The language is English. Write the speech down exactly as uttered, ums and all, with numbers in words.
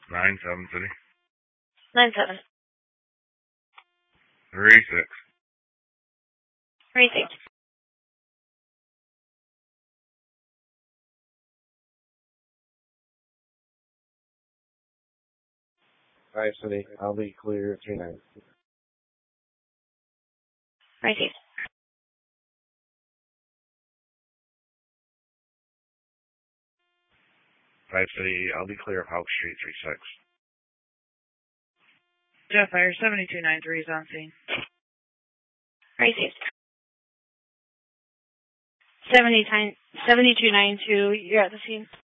Nine seven City. Nine seven. Three six. Three six. Five City. I'll be clear. Three nine. Three six. Five City. I'll be clear of Hawk Street. Three six. Jetfire seventy-two ninety-three is on scene. Three six. Seventy-two ninety-two. You're at the scene.